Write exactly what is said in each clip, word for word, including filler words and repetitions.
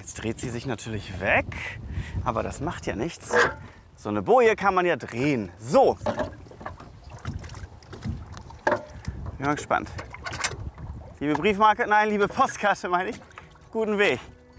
Jetzt dreht sie sich natürlich weg, aber das macht ja nichts. So eine Boje kann man ja drehen. So. Bin mal gespannt. Liebe Briefmarke, nein, liebe Postkarte meine ich. Guten Weg.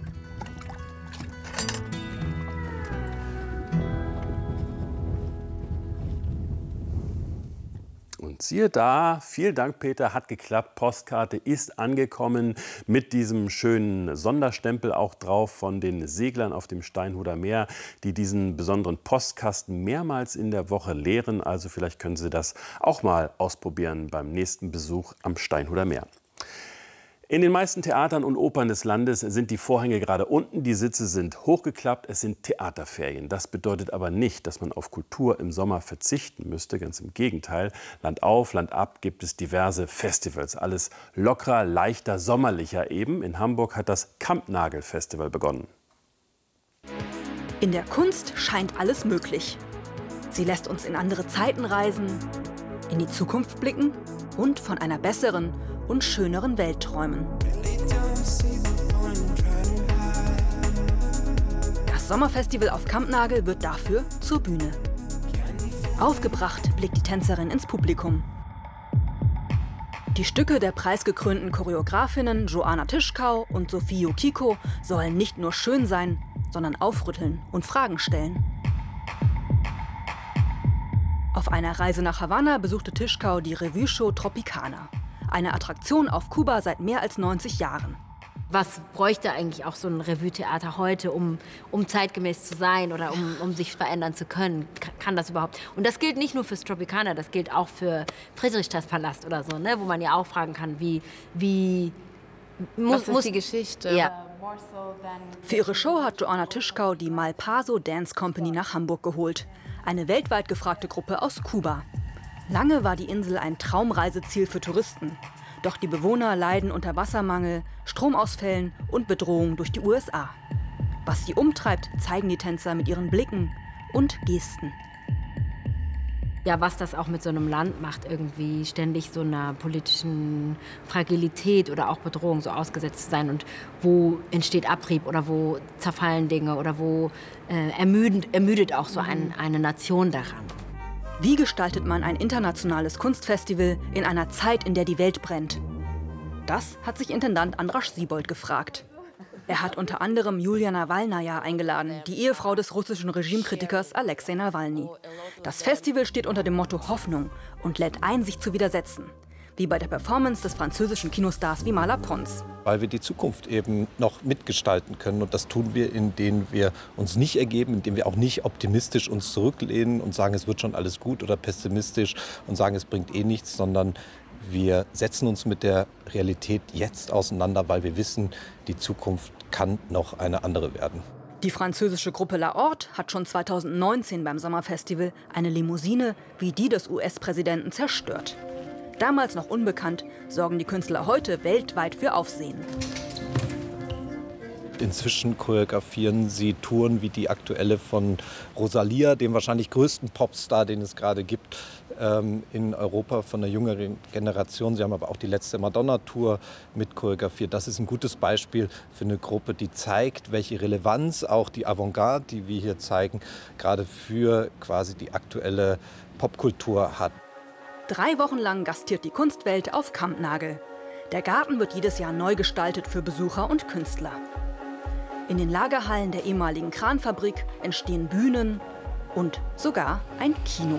Und siehe da, vielen Dank, Peter, hat geklappt. Postkarte ist angekommen mit diesem schönen Sonderstempel auch drauf von den Seglern auf dem Steinhuder Meer, die diesen besonderen Postkasten mehrmals in der Woche leeren. Also vielleicht können Sie das auch mal ausprobieren beim nächsten Besuch am Steinhuder Meer. In den meisten Theatern und Opern des Landes sind die Vorhänge gerade unten, die Sitze sind hochgeklappt, es sind Theaterferien. Das bedeutet aber nicht, dass man auf Kultur im Sommer verzichten müsste, ganz im Gegenteil. Land auf, Land ab gibt es diverse Festivals, alles lockerer, leichter, sommerlicher eben. In Hamburg hat das Kampnagel-Festival begonnen. In der Kunst scheint alles möglich. Sie lässt uns in andere Zeiten reisen, in die Zukunft blicken und von einer besseren und schöneren Welt träumen. Das Sommerfestival auf Kampnagel wird dafür zur Bühne. Aufgebracht blickt die Tänzerin ins Publikum. Die Stücke der preisgekrönten Choreografinnen Joanna Tischkau und Sophie Okiko sollen nicht nur schön sein, sondern aufrütteln und Fragen stellen. Auf einer Reise nach Havanna besuchte Tischkau die Revue-Show Tropicana. Eine Attraktion auf Kuba seit mehr als neunzig Jahren. Was bräuchte eigentlich auch so ein Revue-Theater heute, um, um zeitgemäß zu sein oder um, um sich verändern zu können? Kann das überhaupt? Und das gilt nicht nur fürs Tropicana, das gilt auch für Friedrichstadtpalast oder so, ne? Wo man ja auch fragen kann, wie... wie muss, Was ist muss, die Geschichte? Ja. Für ihre Show hat Joanna Tischkau die Malpaso Dance Company nach Hamburg geholt. Eine weltweit gefragte Gruppe aus Kuba. Lange war die Insel ein Traumreiseziel für Touristen. Doch die Bewohner leiden unter Wassermangel, Stromausfällen und Bedrohung durch die U S A. Was sie umtreibt, zeigen die Tänzer mit ihren Blicken und Gesten. Ja, was das auch mit so einem Land macht, irgendwie ständig so einer politischen Fragilität oder auch Bedrohung so ausgesetzt zu sein. Und wo entsteht Abrieb oder wo zerfallen Dinge oder wo äh, ermüdet, ermüdet auch so ein, eine Nation daran. Wie gestaltet man ein internationales Kunstfestival in einer Zeit, in der die Welt brennt? Das hat sich Intendant Andrasch Siebold gefragt. Er hat unter anderem Julia Nawalnaja eingeladen, die Ehefrau des russischen Regimekritikers Alexei Nawalny. Das Festival steht unter dem Motto Hoffnung und lädt ein, sich zu widersetzen. Wie bei der Performance des französischen Kinostars Vimala Pons. Weil wir die Zukunft eben noch mitgestalten können. Und das tun wir, indem wir uns nicht ergeben, indem wir auch nicht optimistisch uns zurücklehnen und sagen, es wird schon alles gut, oder pessimistisch und sagen, es bringt eh nichts, sondern wir setzen uns mit der Realität jetzt auseinander, weil wir wissen, die Zukunft kann noch eine andere werden. Die französische Gruppe La Horde hat schon zweitausendneunzehn beim Sommerfestival eine Limousine wie die des U S-Präsidenten zerstört. Damals noch unbekannt, sorgen die Künstler heute weltweit für Aufsehen. Inzwischen choreografieren sie Touren wie die aktuelle von Rosalia, dem wahrscheinlich größten Popstar, den es gerade gibt ähm, in Europa von der jüngeren Generation. Sie haben aber auch die letzte Madonna-Tour mit choreografiert. Das ist ein gutes Beispiel für eine Gruppe, die zeigt, welche Relevanz auch die Avantgarde, die wir hier zeigen, gerade für quasi die aktuelle Popkultur hat. Drei Wochen lang gastiert die Kunstwelt auf Kampnagel. Der Garten wird jedes Jahr neu gestaltet für Besucher und Künstler. In den Lagerhallen der ehemaligen Kranfabrik entstehen Bühnen und sogar ein Kino.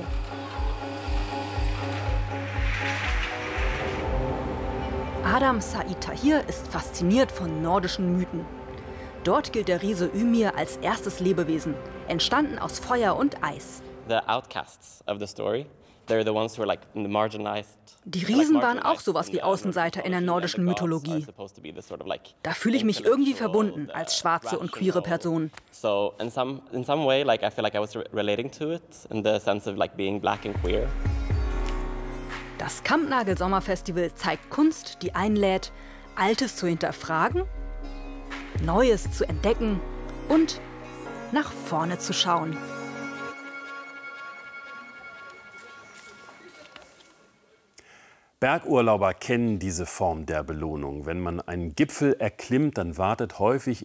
Adam Said Tahir ist fasziniert von nordischen Mythen. Dort gilt der Riese Ymir als erstes Lebewesen, entstanden aus Feuer und Eis. The outcasts of the story. They're the ones who are like marginalized. Die Riesen waren auch sowas wie Außenseiter in der nordischen Mythologie. Da fühle ich mich irgendwie verbunden als schwarze und queere Person. So in some in some way, like I feel like I was relating to it in the sense of like being black and queer. Das Kampnagel Sommerfestival zeigt Kunst, die einlädt, Altes zu hinterfragen, Neues zu entdecken und nach vorne zu schauen. Bergurlauber kennen diese Form der Belohnung. Wenn man einen Gipfel erklimmt, dann wartet häufig